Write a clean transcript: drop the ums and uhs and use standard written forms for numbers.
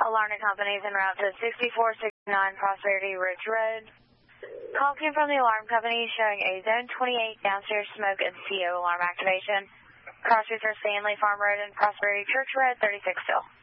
Alarming companies en route to 6469 Prosperity Ridge Road. Call came from the alarm company showing a Zone 28 downstairs smoke and CO alarm activation. Cross streets are Stanley Farm Road and Prosperity Church Road, 36 still.